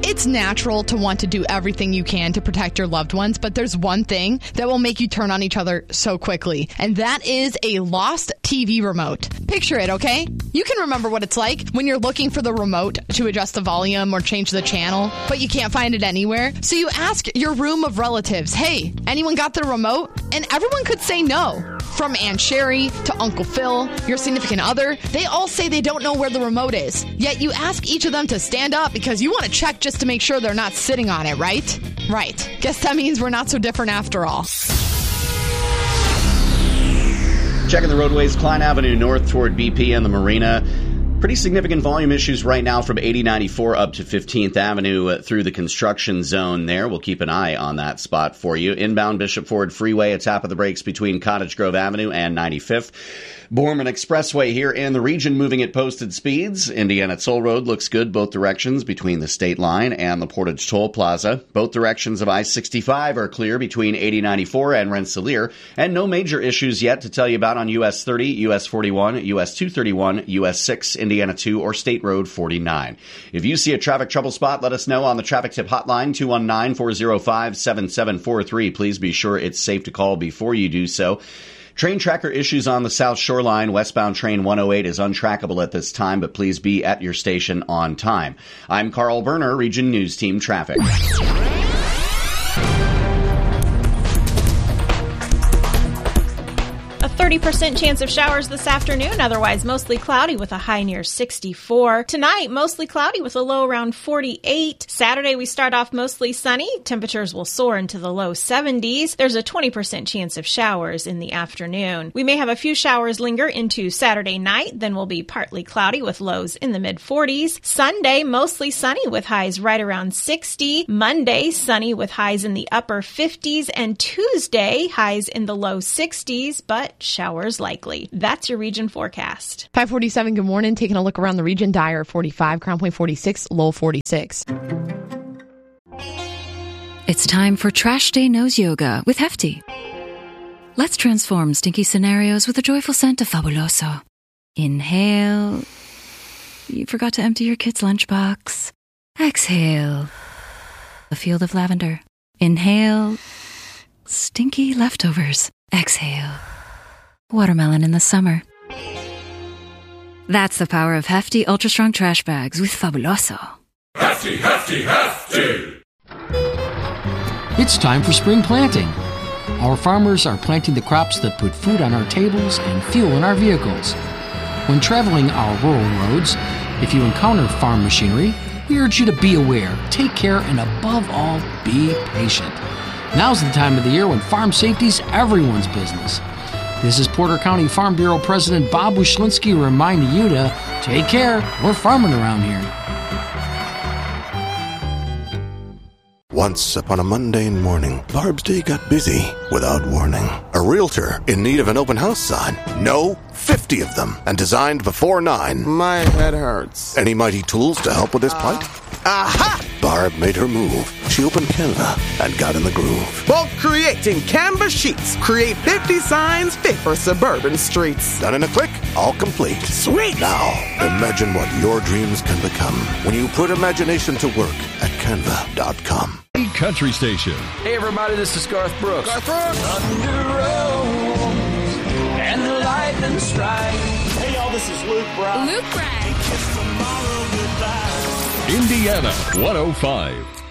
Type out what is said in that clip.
It's natural to want to do everything you can to protect your loved ones, but there's one thing that will make you turn on each other so quickly, and that is a lost TV remote. Picture it, okay? You can remember what it's like when you're looking for the remote to adjust the volume or change the channel, but you can't find it anywhere. So you ask your room of relatives, hey, anyone got the remote? And everyone could say no. From Aunt Sherry to Uncle Phil, your significant other, they all say they don't know where the remote is. Yet you ask each of them to stand up because you want to check just to make sure they're not sitting on it, right? Right. Guess that means we're not so different after all. Checking the roadways, Klein Avenue north toward BP and the Marina. Pretty significant volume issues right now from 8094 up to 15th Avenue through the construction zone there. We'll keep an eye on that spot for you. Inbound Bishop Ford Freeway, a tap of the brakes between Cottage Grove Avenue and 95th. Borman Expressway here in the region moving at posted speeds. Indiana Toll Road looks good both directions between the state line and the Portage Toll Plaza. Both directions of I-65 are clear between 8094 and Rensselaer. And no major issues yet to tell you about on US 30, US 41, US 231, US 6, Indiana 2, or State Road 49. If you see a traffic trouble spot, let us know on the traffic tip hotline, 219-405-7743. Please be sure it's safe to call before you do so. Train tracker issues on the South Shore Line. Westbound train 108 is untrackable at this time, but please be at your station on time. I'm Carl Berner, Region News Team Traffic. A 30% chance of showers this afternoon, otherwise mostly cloudy with a high near 64. Tonight, mostly cloudy with a low around 48. Saturday, we start off mostly sunny. Temperatures will soar into the low 70s. There's a 20% chance of showers in the afternoon. We may have a few showers linger into Saturday night, then we'll be partly cloudy with lows in the mid-40s. Sunday, mostly sunny with highs right around 60. Monday, sunny with highs in the upper 50s. And Tuesday, highs in the low 60s, but showers likely. That's your region forecast. 547, good morning. Taking a look around the region. Dyer 45, Crown Point 46, Lowell 46. It's time for Trash Day Nose Yoga with Hefty. Let's transform stinky scenarios with a joyful scent of Fabuloso. Inhale. You forgot to empty your kid's lunchbox. Exhale. A field of lavender. Inhale. Stinky leftovers. Exhale. Watermelon in the summer. That's the power of Hefty Ultra Strong Trash Bags with Fabuloso. Hefty, Hefty, Hefty! It's time for spring planting. Our farmers are planting the crops that put food on our tables and fuel in our vehicles. When traveling our rural roads, if you encounter farm machinery, we urge you to be aware, take care, and above all, be patient. Now's the time of the year when farm safety's everyone's business. This is Porter County Farm Bureau President Bob Wyszynski reminding you to take care. We're farming around here. Once upon a mundane morning, Barb's day got busy without warning. A realtor in need of an open house sign. No, 50 of them, and designed before 9. My head hurts. Any mighty tools to help with this plight? Aha! Barb made her move. She opened Canva and got in the groove. Bulk creating Canva sheets. Create 50 signs fit for suburban streets. Done in a click, all complete. Sweet! Now, imagine what your dreams can become when you put imagination to work at Canva.com. Country Station. Hey everybody, this is Garth Brooks. Garth Brooks! Thunder rolls and the lightning strikes. Hey y'all, this is Luke Bryan. Luke Bryan. Indiana 105.